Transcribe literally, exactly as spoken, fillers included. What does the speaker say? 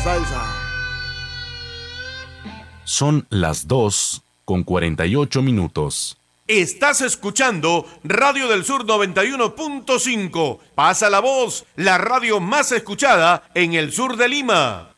salsa. Son las dos con cuarenta y ocho minutos. Estás escuchando Radio del Sur noventa y uno punto cinco. Pasa la voz, la radio más escuchada en el sur de Lima.